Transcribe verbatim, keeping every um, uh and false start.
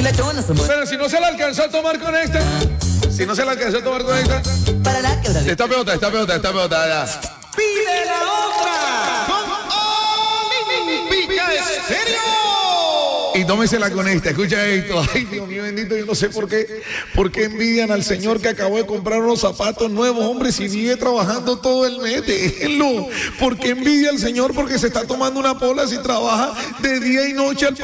Pero si no se la alcanzó a tomar con esta, si no se la alcanzó a tomar con esta, está peota, está peota, está peota, ya. Pide la otra con Olímpica Estéreo. Y tómesela con esta, escucha esto. Ay, Dios mío bendito, yo no sé por qué, por qué envidian al señor que acabó de comprar unos zapatos nuevos, hombre, si vive trabajando todo el mes, déjenlo. ¿Por qué envidia al señor porque se está tomando una pola si trabaja de día y noche al